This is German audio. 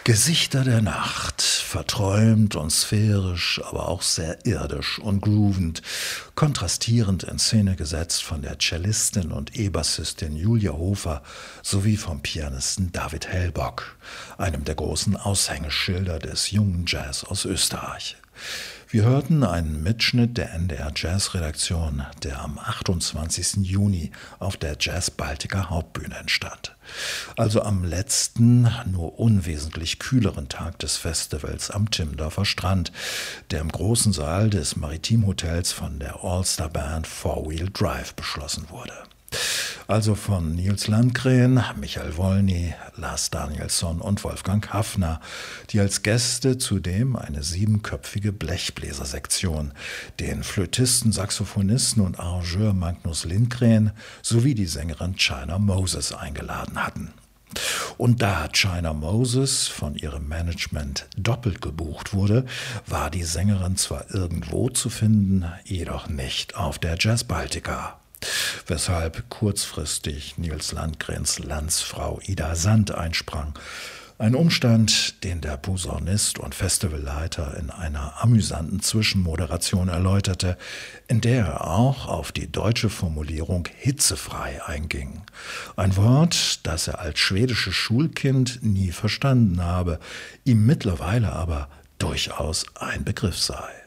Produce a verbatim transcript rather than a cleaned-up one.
Gesichter der Nacht, verträumt und sphärisch, aber auch sehr irdisch und groovend, kontrastierend in Szene gesetzt von der Cellistin und E-Bassistin Julia Hofer sowie vom Pianisten David Hellbock, einem der großen Aushängeschilder des jungen Jazz aus Österreich. Wir hörten einen Mitschnitt der N D R Jazz-Redaktion, der am achtundzwanzigsten Juni auf der Jazz Baltica Hauptbühne entstand. Also am letzten, nur unwesentlich kühleren Tag des Festivals am Timmendorfer Strand, der im großen Saal des Maritim-Hotels von der All-Star Band Four Wheel Drive beschlossen wurde. Also von Nils Landgren, Michael Wolny, Lars Danielsson und Wolfgang Haffner, die als Gäste zudem eine siebenköpfige Blechbläsersektion, den Flötisten, Saxophonisten und Arrangeur Magnus Lindgren sowie die Sängerin China Moses eingeladen hatten. Und da China Moses von ihrem Management doppelt gebucht wurde, war die Sängerin zwar irgendwo zu finden, jedoch nicht auf der Jazz Baltica. Weshalb kurzfristig Nils Landgrens Landsfrau Ida Sand einsprang. Ein Umstand, den der Posaunist und Festivalleiter in einer amüsanten Zwischenmoderation erläuterte, in der er auch auf die deutsche Formulierung hitzefrei einging. Ein Wort, das er als schwedisches Schulkind nie verstanden habe, ihm mittlerweile aber durchaus ein Begriff sei.